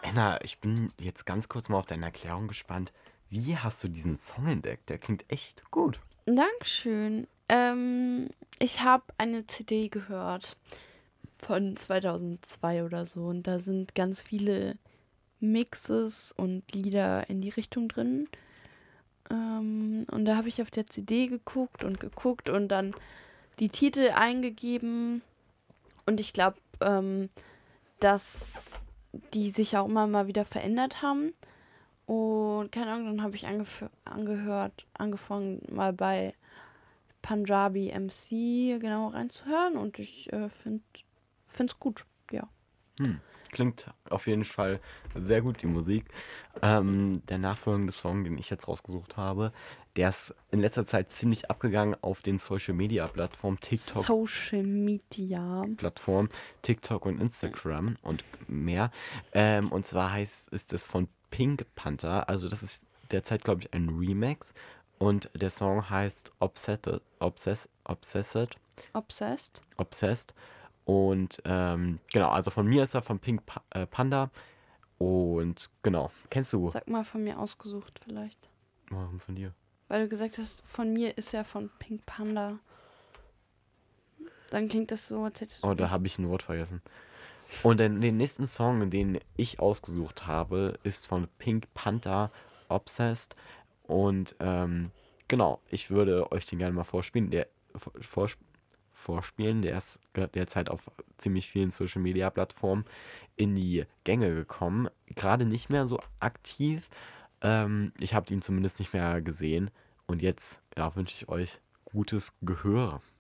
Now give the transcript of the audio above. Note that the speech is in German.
Anna, ich bin jetzt ganz kurz mal auf deine Erklärung gespannt. Wie hast du diesen Song entdeckt? Der klingt echt gut. Dankeschön. Ich habe eine CD gehört von 2002 oder so und da sind ganz viele Mixes und Lieder in die Richtung drin. Und da habe ich auf der CD geguckt und dann die Titel eingegeben. Und ich glaube, dass die sich auch immer mal wieder verändert haben. Und keine Ahnung, dann habe ich angefangen mal bei Punjabi MC genau reinzuhören und ich find's gut, ja. Hm. Klingt auf jeden Fall sehr gut, die Musik. Der nachfolgende Song, den ich jetzt rausgesucht habe, der ist in letzter Zeit ziemlich abgegangen auf den Social-Media-Plattformen Social Media. TikTok und Instagram und mehr. Und zwar ist es von Pink Panther. Also das ist derzeit, glaube ich, ein Remix. Und der Song heißt Obsessed. Obsessed. Und genau, also von mir ist er von Panda. Und genau, kennst du? Sag mal von mir ausgesucht vielleicht. Warum von dir? Weil du gesagt hast, von mir ist er von Pink Panda. Dann klingt das so, als hättest Oh, du. da habe ich ein Wort vergessen. Und den nächsten Song, den ich ausgesucht habe, ist von Pink Panther, Obsessed. Und genau, ich würde euch den gerne mal vorspielen. Vor, vorspielen. Der ist derzeit auf ziemlich vielen Social Media Plattformen in die Gänge gekommen. Gerade nicht mehr so aktiv. Ich habe ihn zumindest nicht mehr gesehen. Und jetzt ja, wünsche ich euch gutes Gehör.